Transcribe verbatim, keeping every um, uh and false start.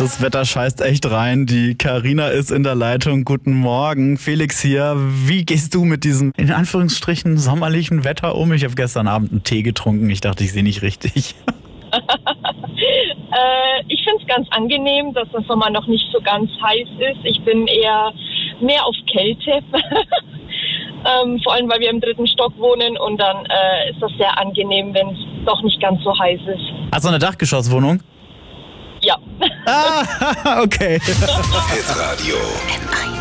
Das Wetter scheißt echt rein. Die Carina ist in der Leitung. Guten Morgen. Felix hier. Wie gehst du mit diesem, in Anführungsstrichen, sommerlichen Wetter um? Ich habe gestern Abend einen Tee getrunken. Ich dachte, ich sehe nicht richtig. äh, ich finde es ganz angenehm, dass der Sommer noch nicht so ganz heiß ist. Ich bin eher mehr auf Kälte. ähm, vor allem, weil wir im dritten Stock wohnen und dann äh, ist das sehr angenehm, wenn es doch nicht ganz so heiß ist. Hast du eine Dachgeschosswohnung? Ja. Ah, okay. Hitradio.